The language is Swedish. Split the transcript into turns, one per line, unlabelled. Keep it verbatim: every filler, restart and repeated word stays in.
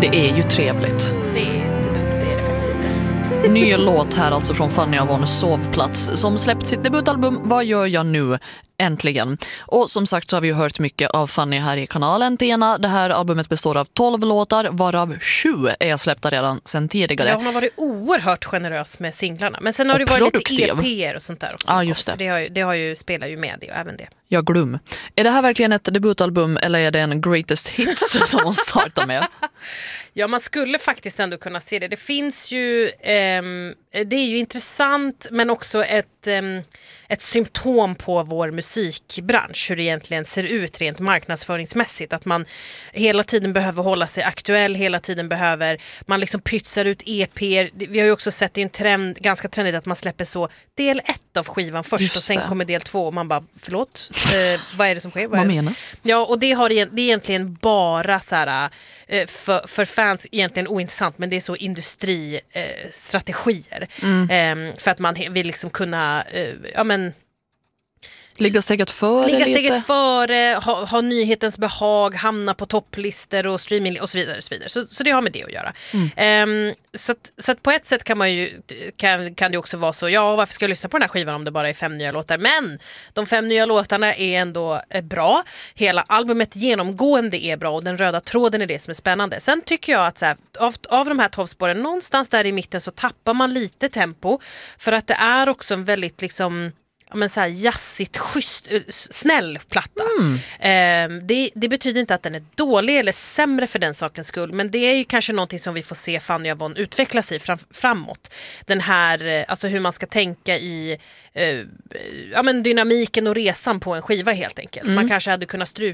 Det är ju trevligt.
Det är inte dumt, det är det faktiskt inte.
Ny låt här alltså från Fanny Avons Sovplats som släppt sitt debutalbum Vad gör jag nu? Äntligen. Och som sagt så har vi ju hört mycket av Fanny här i kanalen Tena. Det här albumet består av tolv låtar varav sju är släppta redan sedan tidigare.
Ja, hon har varit oerhört generös med singlarna. Men sen har
och
det varit
produktiv.
lite E P:er och sånt där också.
Ja, just det.
Så det, har ju, det har ju, spelar ju med det och även det.
Jag glöm. Är det här verkligen ett debutalbum eller är det en greatest hits som hon startar med?
Ja, man skulle faktiskt ändå kunna se det. Det finns ju, ehm, det är ju intressant men också ett, ehm, ett symptom på vår musikbransch, hur det egentligen ser ut rent marknadsföringsmässigt. Att man hela tiden behöver hålla sig aktuell, hela tiden behöver, man liksom pytsar ut E P:er. Vi har ju också sett, det är en trend, ganska trendigt att man släpper så del ett av skivan först.
Just
och sen
det.
kommer del två och man bara, förlåt, eh, vad är det som sker?
Vad menas?
Ja, och det, har, det är egentligen bara så här, eh, för, för fans egentligen ointressant, men det är så industristrategier. Eh, strategier.
Mm.
eh, för att man vill liksom kunna, eh, ja men
Ligga steget före
Ligga steget
lite.
före, ha, ha nyhetens behag, hamna på topplistor och streaming och så vidare. Och så, vidare. Så, så det har med det att göra. Mm. Um, så att, så att på ett sätt kan, man ju, kan, kan det också vara så, ja varför ska jag lyssna på den här skivan om det bara är fem nya låtar? Men de fem nya låtarna är ändå eh, bra. Hela albumet genomgående är bra och den röda tråden är det som är spännande. Sen tycker jag att så här, av, av de här tolvspåren, någonstans där i mitten så tappar man lite tempo. För att det är också en väldigt liksom men så här jazzigt, schysst, snäll platta. Mm. Eh, det, det betyder inte att den är dålig eller sämre för den sakens skull, men det är ju kanske någonting som vi får se Fanny Avon utvecklas i fram, framåt. Den här, alltså hur man ska tänka i eh, ja, men dynamiken och resan på en skiva helt enkelt. Mm. Man kanske hade kunnat stru,